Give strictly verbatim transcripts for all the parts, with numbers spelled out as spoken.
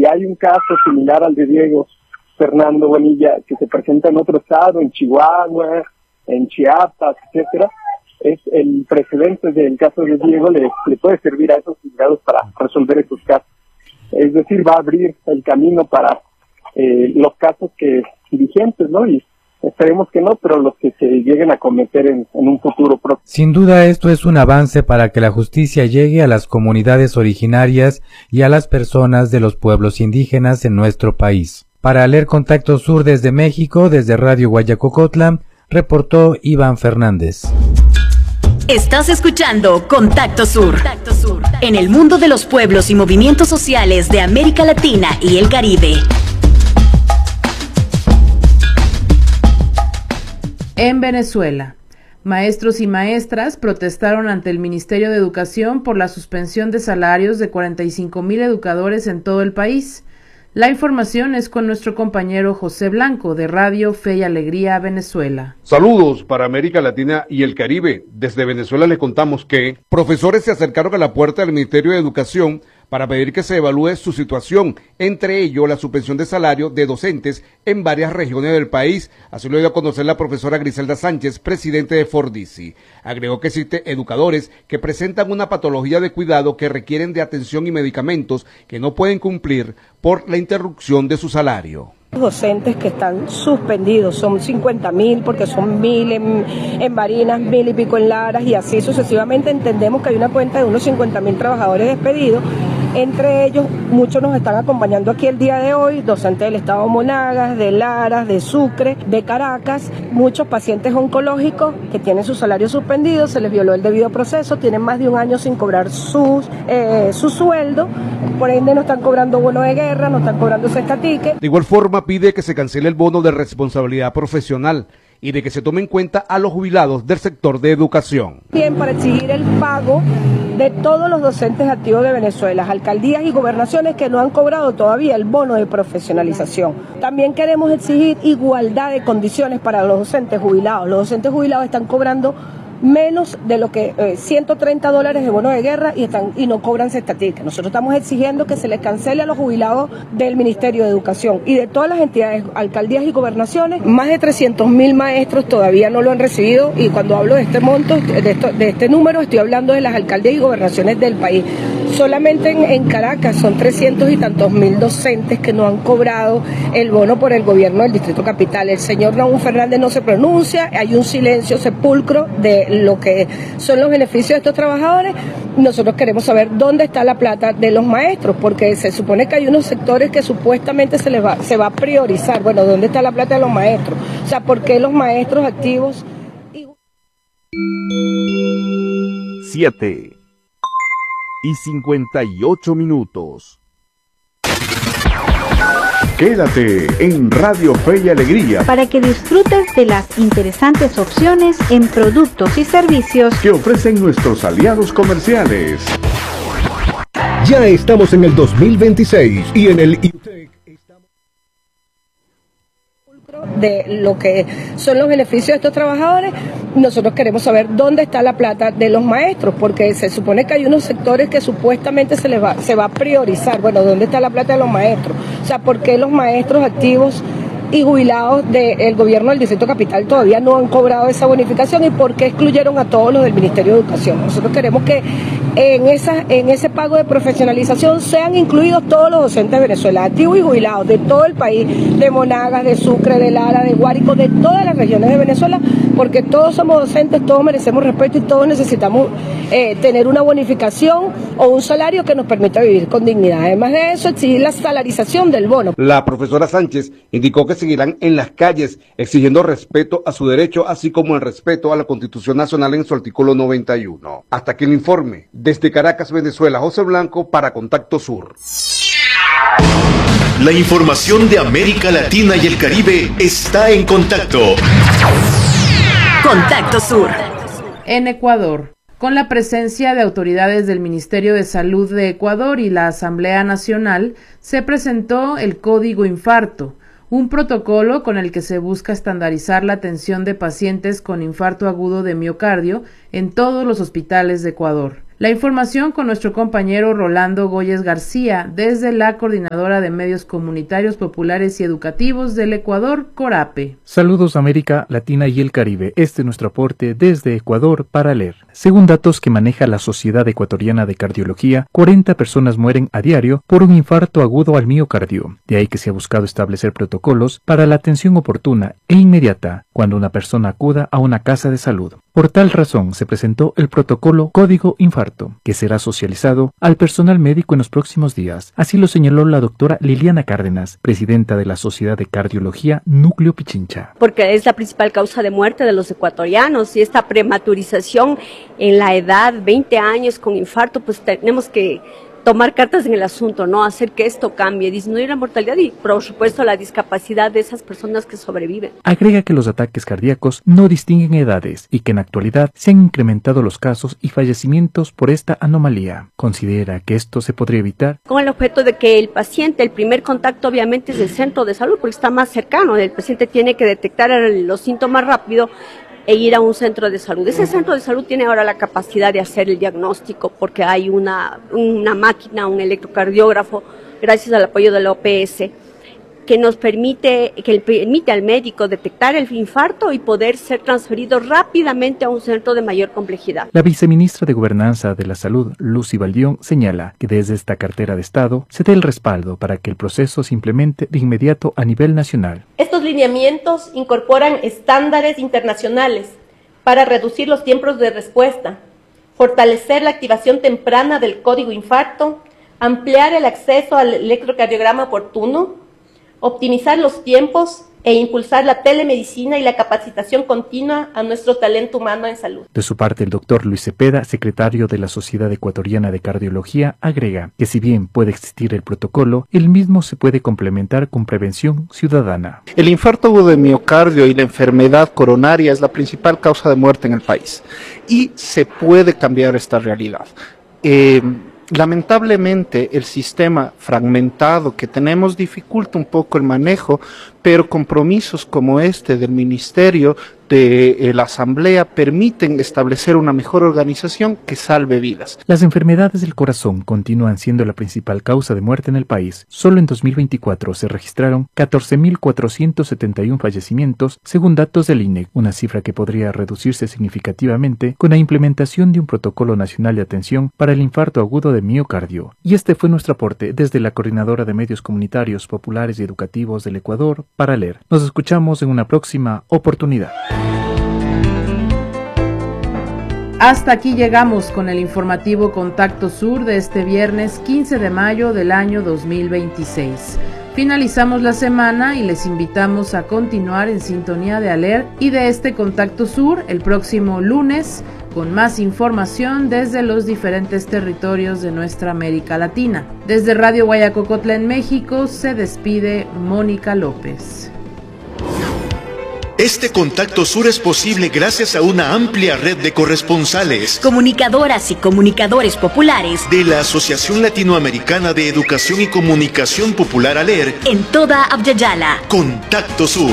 hay un caso similar al de Diego Fernando Bonilla que se presenta en otro estado, en Chihuahua, en Chiapas, etcétera, es el precedente del caso de Diego le, le puede servir a esos juzgados para resolver esos casos. Es decir, va a abrir el camino para eh, los casos que vigentes, ¿no? Y esperemos que no, pero los que se lleguen a cometer en, en un futuro próximo. Sin duda esto es un avance para que la justicia llegue a las comunidades originarias y a las personas de los pueblos indígenas en nuestro país. Para Leer Contacto Sur desde México, desde Radio Guayacocotla, reportó Iván Fernández. Estás escuchando Contacto Sur. Contacto Sur, en el mundo de los pueblos y movimientos sociales de América Latina y el Caribe. En Venezuela, maestros y maestras protestaron ante el Ministerio de Educación por la suspensión de salarios de cuarenta y cinco mil educadores en todo el país. La información es con nuestro compañero José Blanco de Radio Fe y Alegría Venezuela. Saludos para América Latina y el Caribe. Desde Venezuela les contamos que profesores se acercaron a la puerta del Ministerio de Educación para pedir que se evalúe su situación, entre ellos la suspensión de salario de docentes en varias regiones del país. Así lo dio a conocer la profesora Griselda Sánchez, presidente de Fordisi. Agregó que existen educadores que presentan una patología de cuidado que requieren de atención y medicamentos que no pueden cumplir por la interrupción de su salario. Docentes que están suspendidos, son cincuenta mil porque son mil en, en Barinas, mil y pico en Laras y así sucesivamente. Entendemos que hay una cuenta de unos cincuenta mil trabajadores despedidos. Entre ellos, muchos nos están acompañando aquí el día de hoy, docentes del estado de Monagas, de Laras, de Sucre, de Caracas, muchos pacientes oncológicos que tienen sus salarios suspendidos, se les violó el debido proceso, tienen más de un año sin cobrar sus, eh, su sueldo, por ende no están cobrando bono de guerra, no están cobrando cesta ticket. De igual forma pide que se cancele el bono de responsabilidad profesional y de que se tome en cuenta a los jubilados del sector de educación. Bien, para exigir el pago de todos los docentes activos de Venezuela, alcaldías y gobernaciones que no han cobrado todavía el bono de profesionalización. También queremos exigir igualdad de condiciones para los docentes jubilados. Los docentes jubilados están cobrando menos de lo que eh, ciento treinta dólares de bono de guerra y están y no cobran cesta ticket. Nosotros estamos exigiendo que se les cancele a los jubilados del Ministerio de Educación y de todas las entidades, alcaldías y gobernaciones. Más de trescientos mil maestros todavía no lo han recibido y cuando hablo de este monto, de, esto, de este número, estoy hablando de las alcaldías y gobernaciones del país. Solamente en, en Caracas son trescientos y tantos mil docentes que no han cobrado el bono por el gobierno del Distrito Capital. El señor Raúl Fernández no se pronuncia, hay un silencio sepulcro de lo que son los beneficios de estos trabajadores. Nosotros queremos saber dónde está la plata de los maestros, porque se supone que hay unos sectores que supuestamente se les va, se va a priorizar. Bueno, ¿dónde está la plata de los maestros? O sea, ¿por qué los maestros activos? Siete y cincuenta y ocho minutos. Quédate en Radio Fe y Alegría para que disfrutes de las interesantes opciones en productos y servicios que ofrecen nuestros aliados comerciales. Ya estamos en el dos mil veintiséis y en el I U T E C estamos de lo que son los beneficios de estos trabajadores. Nosotros queremos saber dónde está la plata de los maestros, porque se supone que hay unos sectores que supuestamente se les va, se va a priorizar. Bueno, ¿dónde está la plata de los maestros? O sea, ¿por qué los maestros activos y jubilados del gobierno del Distrito Capital todavía no han cobrado esa bonificación y por qué excluyeron a todos los del Ministerio de Educación? Nosotros queremos que en esa en ese pago de profesionalización sean incluidos todos los docentes de Venezuela, activos y jubilados de todo el país, de Monagas, de Sucre, de Lara, de Guárico, de todas las regiones de Venezuela, porque todos somos docentes, todos merecemos respeto y todos necesitamos eh, tener una bonificación o un salario que nos permita vivir con dignidad. Además de eso, exigir la salarización del bono. La profesora Sánchez indicó que seguirán en las calles exigiendo respeto a su derecho, así como el respeto a la Constitución Nacional en su artículo noventa y uno. Hasta aquí el informe. Desde Caracas, Venezuela, José Blanco para Contacto Sur. La información de América Latina y el Caribe está en Contacto. Contacto Sur. En Ecuador, con la presencia de autoridades del Ministerio de Salud de Ecuador y la Asamblea Nacional, se presentó el Código Infarto, un protocolo con el que se busca estandarizar la atención de pacientes con infarto agudo de miocardio en todos los hospitales de Ecuador. La información con nuestro compañero Rolando Goyes García desde la Coordinadora de Medios Comunitarios Populares y Educativos del Ecuador, CORAPE. Saludos América Latina y el Caribe. Este es nuestro aporte desde Ecuador para leer. Según datos que maneja la Sociedad Ecuatoriana de Cardiología, cuarenta personas mueren a diario por un infarto agudo al miocardio. De ahí que se ha buscado establecer protocolos para la atención oportuna e inmediata cuando una persona acuda a una casa de salud. Por tal razón se presentó el protocolo Código Infarto, que será socializado al personal médico en los próximos días. Así lo señaló la doctora Liliana Cárdenas, presidenta de la Sociedad de Cardiología Núcleo Pichincha. Porque es la principal causa de muerte de los ecuatorianos y esta prematurización en la edad, veinte años con infarto, pues tenemos que tomar cartas en el asunto, ¿no? Hacer que esto cambie, disminuir la mortalidad y, por supuesto, la discapacidad de esas personas que sobreviven. Agrega que los ataques cardíacos no distinguen edades y que en la actualidad se han incrementado los casos y fallecimientos por esta anomalía. Considera que esto se podría evitar con el objeto de que el paciente, el primer contacto obviamente es el centro de salud porque está más cercano, el paciente tiene que detectar los síntomas rápido e ir a un centro de salud. Ese centro de salud tiene ahora la capacidad de hacer el diagnóstico porque hay una, una máquina, un electrocardiógrafo, gracias al apoyo de la O P S, que nos permite, que permite al médico detectar el infarto y poder ser transferido rápidamente a un centro de mayor complejidad. La viceministra de Gobernanza de la Salud, Lucy Valdión, señala que desde esta cartera de Estado se dé el respaldo para que el proceso se implemente de inmediato a nivel nacional. Estos lineamientos incorporan estándares internacionales para reducir los tiempos de respuesta, fortalecer la activación temprana del código infarto, ampliar el acceso al electrocardiograma oportuno, optimizar los tiempos e impulsar la telemedicina y la capacitación continua a nuestro talento humano en salud. De su parte, el doctor Luis Cepeda, secretario de la Sociedad Ecuatoriana de Cardiología, agrega que si bien puede existir el protocolo, el mismo se puede complementar con prevención ciudadana. El infarto agudo de miocardio y la enfermedad coronaria es la principal causa de muerte en el país y se puede cambiar esta realidad. Eh, Lamentablemente el sistema fragmentado que tenemos dificulta un poco el manejo, pero compromisos como este del Ministerio, de eh, la Asamblea, permiten establecer una mejor organización que salve vidas. Las enfermedades del corazón continúan siendo la principal causa de muerte en el país. Solo en dos mil veinticuatro se registraron catorce mil cuatrocientos setenta y uno fallecimientos, según datos del I N E, una cifra que podría reducirse significativamente con la implementación de un protocolo nacional de atención para el infarto agudo de miocardio. Y este fue nuestro aporte desde la Coordinadora de Medios Comunitarios, Populares y Educativos del Ecuador para leer. Nos escuchamos en una próxima oportunidad. Hasta aquí llegamos con el informativo Contacto Sur de este viernes quince de mayo del año dos mil veintiséis. Finalizamos la semana y les invitamos a continuar en sintonía de ALER y de este Contacto Sur el próximo lunes con más información desde los diferentes territorios de nuestra América Latina. Desde Radio Guayacocotla en México se despide Mónica López. Este Contacto Sur es posible gracias a una amplia red de corresponsales, comunicadoras y comunicadores populares de la Asociación Latinoamericana de Educación y Comunicación Popular ALER en toda Abya-Yala. Contacto Sur.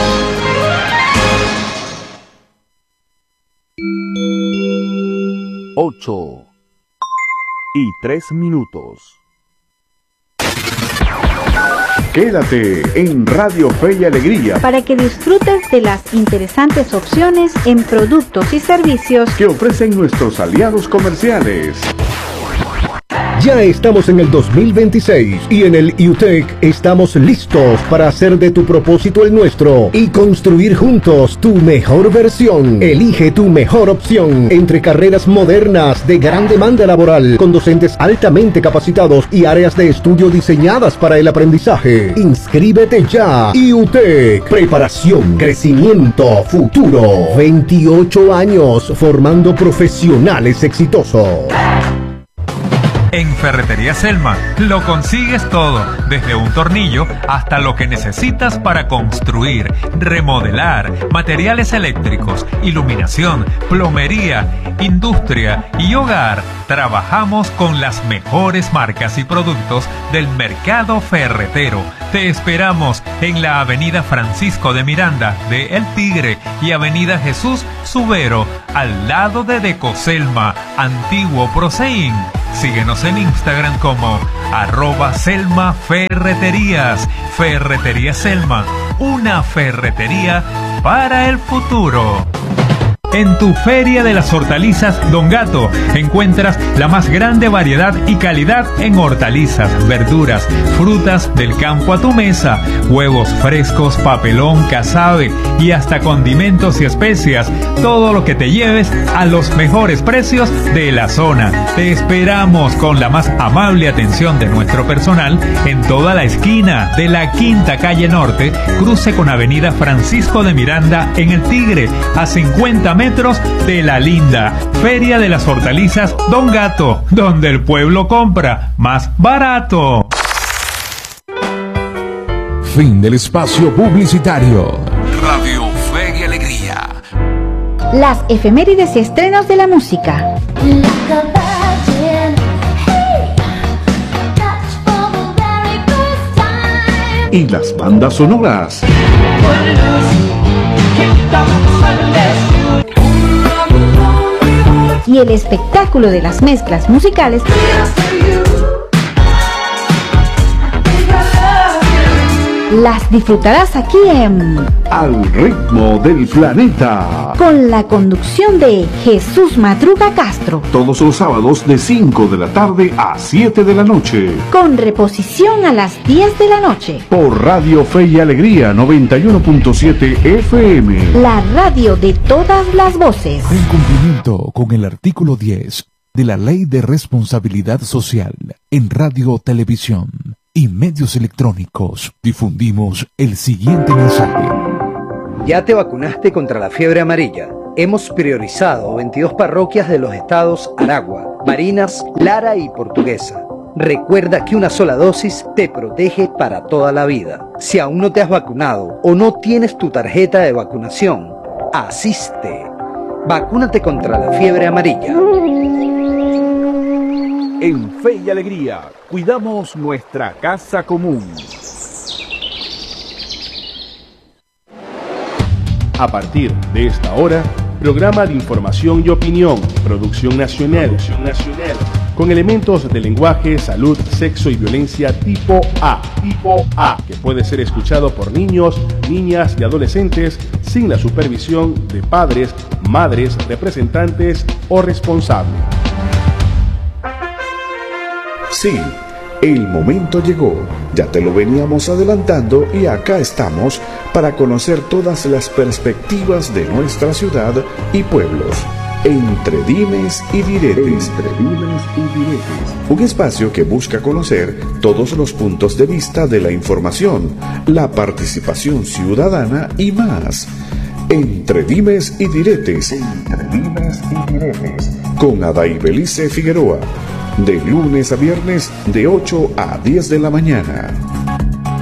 Ocho y tres minutos. Quédate en Radio Fe y Alegría para que disfrutes de las interesantes opciones en productos y servicios que ofrecen nuestros aliados comerciales. Ya estamos en el dos mil veintiséis y en el I U T E C estamos listos para hacer de tu propósito el nuestro y construir juntos tu mejor versión. Elige tu mejor opción entre carreras modernas de gran demanda laboral con docentes altamente capacitados y áreas de estudio diseñadas para el aprendizaje. Inscríbete ya. I U T E C, preparación, crecimiento, futuro. veintiocho años formando profesionales exitosos. En Ferretería Selma lo consigues todo, desde un tornillo hasta lo que necesitas para construir, remodelar, materiales eléctricos, iluminación, plomería, industria y hogar. Trabajamos con las mejores marcas y productos del mercado ferretero. Te esperamos en la avenida Francisco de Miranda de El Tigre y avenida Jesús Subero, al lado de Decoselma, antiguo Proseín. Síguenos en Instagram como arroba Selma Ferreterías. Ferretería Selma, una ferretería para el futuro. En tu Feria de las Hortalizas Don Gato encuentras la más grande variedad y calidad en hortalizas, verduras, frutas del campo a tu mesa, huevos frescos, papelón, casabe y hasta condimentos y especias. Todo lo que te lleves a los mejores precios de la zona. Te esperamos con la más amable atención de nuestro personal en toda la esquina de la Quinta Calle Norte, cruce con avenida Francisco de Miranda en El Tigre, a cincuenta metros de La Linda. Feria de las Hortalizas Don Gato, donde el pueblo compra más barato. Fin del espacio publicitario. Radio Fe y Alegría. Las efemérides y estrenos de la música. Y las bandas sonoras. Y el espectáculo de las mezclas musicales las disfrutarás aquí en Al Ritmo del Planeta, con la conducción de Jesús Madruga Castro, todos los sábados de cinco de la tarde a siete de la noche, con reposición a las diez de la noche, por Radio Fe y Alegría noventa y uno punto siete F M, la radio de todas las voces. En cumplimiento con el artículo diez de la Ley de Responsabilidad Social en Radio, Televisión y medios electrónicos, difundimos el siguiente mensaje. ¿Ya te vacunaste contra la fiebre amarilla? Hemos priorizado veintidós parroquias de los estados Aragua, Barinas, Lara y Portuguesa. Recuerda que una sola dosis te protege para toda la vida. Si aún no te has vacunado o no tienes tu tarjeta de vacunación, asiste. Vacúnate contra la fiebre amarilla. En Fe y Alegría, cuidamos nuestra casa común. A partir de esta hora, programa de información y opinión, producción nacional, producción nacional, con elementos de lenguaje, salud, sexo y violencia tipo A, tipo A, que puede ser escuchado por niños, niñas y adolescentes sin la supervisión de padres, madres, representantes o responsables. Sí, el momento llegó, ya te lo veníamos adelantando y acá estamos para conocer todas las perspectivas de nuestra ciudad y pueblos. Entre dimes y diretes. Entre dimes y diretes. Un espacio que busca conocer todos los puntos de vista de la información, la participación ciudadana y más. Entre dimes y diretes. Entre dimes y diretes. Con Aday Belice Figueroa. De lunes a viernes de ocho a diez de la mañana.